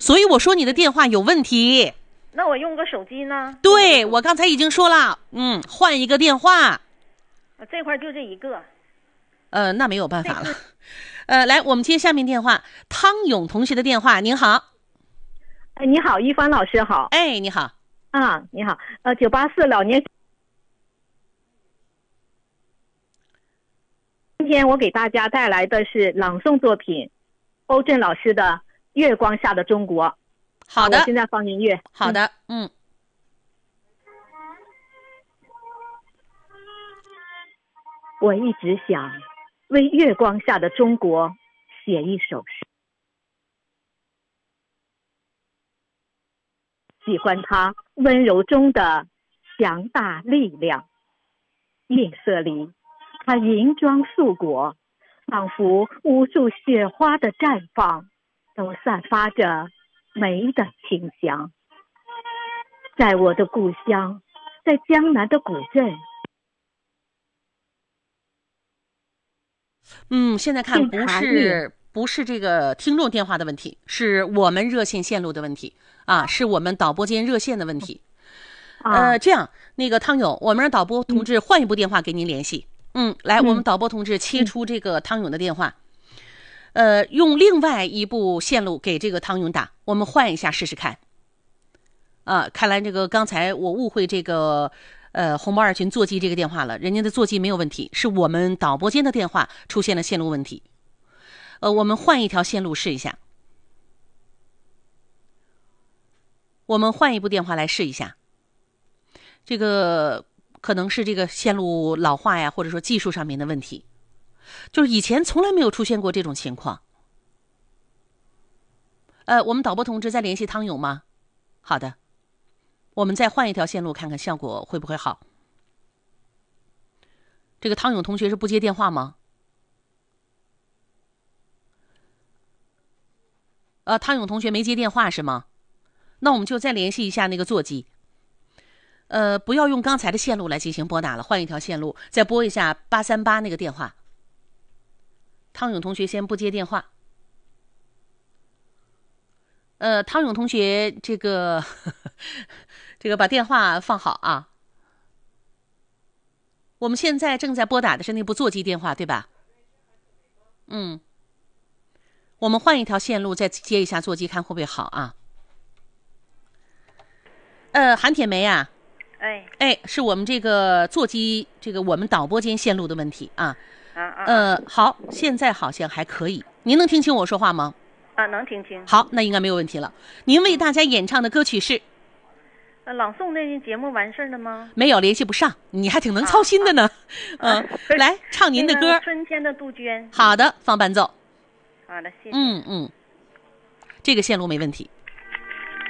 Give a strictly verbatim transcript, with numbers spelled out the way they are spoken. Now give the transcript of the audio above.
所以我说你的电话有问题。 那我用个手机呢？ 对，我刚才已经说了，嗯，换一个电话。 这块就这一个。 呃，那没有办法了。呃，来，我们接下面电话，汤勇同学的电话。您好。 哎，你好，一帆老师好。 哎，你好。 啊，你好。呃，九八四老年。今天我给大家带来的是朗诵作品，欧震老师的《月光下的中国》。 好的， 我现在放音乐。 好的，嗯。嗯我一直想为月光下的中国写一首诗，喜欢它温柔中的强大力量。夜色里，它银装素裹，仿佛无数雪花的绽放，都散发着美的清香。在我的故乡，在江南的古镇。 嗯，现在看不是不是这个听众电话的问题，是我们热线线路的问题啊，是我们导播间热线的问题。呃，这样，那个汤勇，我们让导播同志换一部电话给您联系。嗯，来，我们导播同志切出这个汤勇的电话，呃，用另外一部线路给这个汤勇打，我们换一下试试看。啊，看来这个刚才我误会这个。呃，红包二群座机这个电话了，人家的座机没有问题，是我们导播间的电话出现了线路问题。呃，我们换一条线路试一下，我们换一部电话来试一下。这个可能是这个线路老化呀，或者说技术上面的问题，就是以前从来没有出现过这种情况。呃，我们导播同志在联系汤勇吗？好的。我们再换一条线路看看效果会不会好。这个汤勇同学是不接电话吗？呃，汤勇同学没接电话是吗？那我们就再联系一下那个座机。呃，不要用刚才的线路来进行拨打了，换一条线路，再拨一下八三八那个电话。汤勇同学先不接电话。呃，汤勇同学，这个呵呵这个把电话放好啊。我们现在正在拨打的是那部座机电话，对吧？嗯，我们换一条线路再接一下座机，看会不会好啊？呃，韩铁梅啊， 哎哎，是我们这个座机这个我们导播间线路的问题啊。 啊啊呃，好，现在好像还可以，您能听清我说话吗？ 啊，能听清。 好，那应该没有问题了。您为大家演唱的歌曲是？ 呃，朗诵那节目完事儿了吗？ 没有，联系不上。你还挺能操心的呢。嗯、啊啊呃，来唱您的歌。 那个春天的杜鹃。 好的，放伴奏。 好的，谢谢。 嗯嗯，这个线路没问题。